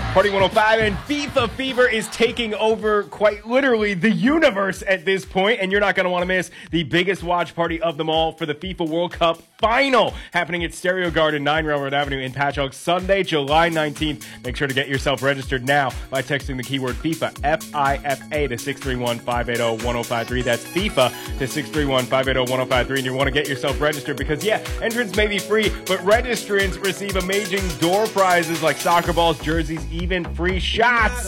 Party 105 and FIFA Fever is taking over quite literally the universe at this point, and you're not going to want to miss the biggest watch party of them all for the FIFA World Cup final happening at Stereo Garden, 9 Railroad Avenue in Patchogue, Sunday, July 19th. Make sure to get yourself registered now by texting the keyword FIFA, F-I-F-A, to 631-580-1053. That's FIFA to 631-580-1053, and you want to get yourself registered because, yeah, entrance may be free, but registrants receive amazing door prizes like soccer balls, jerseys, even free shots.